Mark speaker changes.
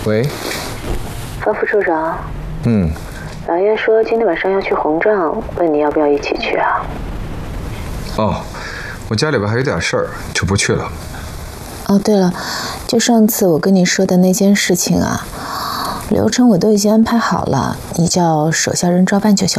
Speaker 1: 喂，
Speaker 2: 方副处长。
Speaker 1: 嗯。
Speaker 2: 老爷说今天晚上要去红帐，问你要不要一起去啊？
Speaker 1: 哦，我家里边还有点事儿，就不去了。
Speaker 3: 哦，对了，就上次我跟你说的那件事情啊，流程我都已经安排好了，你叫手下人照办就行